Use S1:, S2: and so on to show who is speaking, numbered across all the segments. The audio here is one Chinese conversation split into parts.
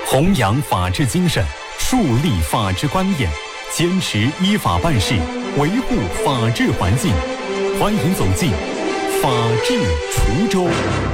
S1: 弘扬法治精神，树立法治观念，坚持依法办事，维护法治环境。欢迎走进法治滁州。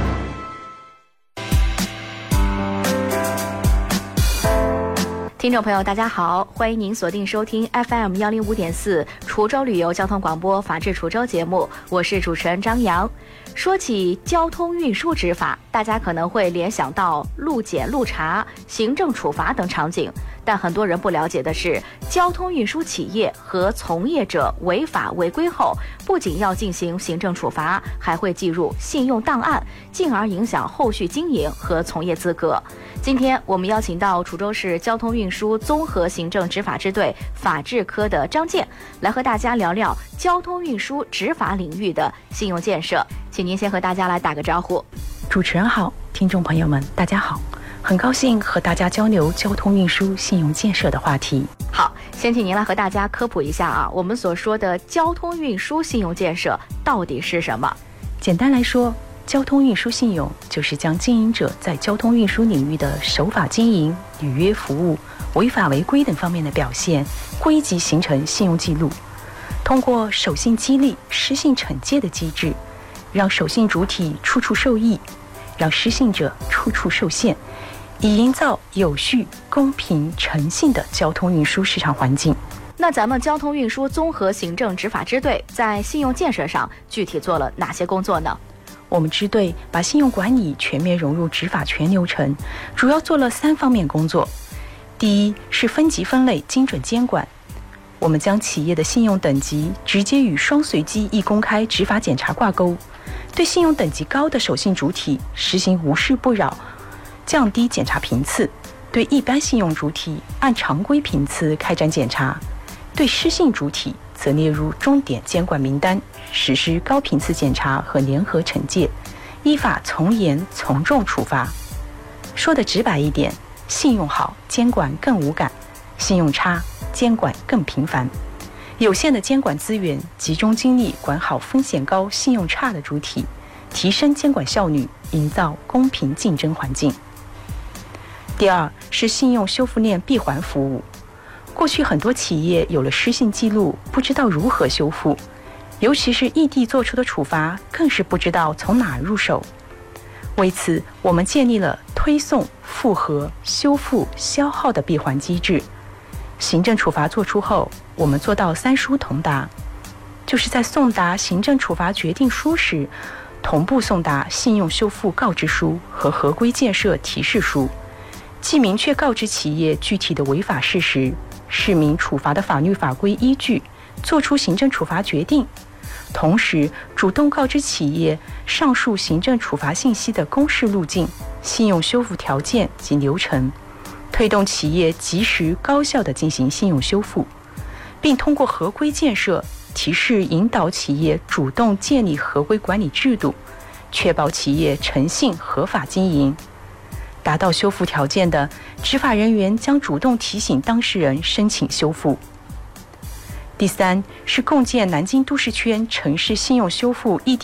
S2: 听众朋友大家好，欢迎您锁定收听 FM 105.4滁州旅游交通广播法治滁州节目，我是主持人张扬。说起交通运输执法，大家可能会联想到路检、路查、行政处罚等场景，但很多人不了解的是，交通运输企业和从业者违法违规后，不仅要进行行政处罚，还会记入信用档案，进而影响后续经营和从业资格。今天我们邀请到滁州市交通运输综合行政执法支队法制科的张健，来和大家聊聊交通运输执法领域的信用建设。请您先和大家来打个招呼。
S3: 主持人好，听众朋友们大家好，很高兴和大家交流交通运输信用建设的话题。
S2: 好，先请您来和大家科普一下啊，我们所说的交通运输信用建设到底是什么？
S3: 简单来说，交通运输信用就是将经营者在交通运输领域的守法经营、履约服务、违法违规等方面的表现归集形成信用记录，通过守信激励、失信惩戒的机制，让守信主体处处受益，让失信者处处受限，以营造有序、公平、诚信的交通运输市场环境。
S2: 那咱们交通运输综合行政执法支队在信用建设上具体做了哪些工作呢？
S3: 我们支队把信用管理全面融入执法全流程，主要做了3方面工作。第一是分级分类精准监管，我们将企业的信用等级直接与双随机一公开执法检查挂钩，对信用等级高的守信主体实行无事不扰，降低检查频次，对一般信用主体按常规频次开展检查，对失信主体则列入重点监管名单，实施高频次检查和联合惩戒，依法从严从重处罚。说得直白一点，信用好，监管更无感；信用差，监管更频繁。有限的监管资源，集中精力管好风险高、信用差的主体，提升监管效率，营造公平竞争环境。第二是信用修复链闭环服务。过去很多企业有了失信记录，不知道如何修复，尤其是异地做出的处罚，更是不知道从哪入手。为此，我们建立了推送、复核、修复、消耗的闭环机制。行政处罚作出后，我们做到3书同达，就是在送达行政处罚决定书时，同步送达信用修复告知书和合规建设提示书，既明确告知企业具体的违法事实，释明处罚的法律法规依据，作出行政处罚决定，同时主动告知企业上述行政处罚信息的公示路径、信用修复条件及流程，推动企业及时高效地进行信用修复，并通过合规建设提示引导企业主动建立合规管理制度，确保企业诚信合法经营。达到修复条件的，执法人员将主动提醒当事人申请修复。第三是共建南京都市圈城市信用修复异地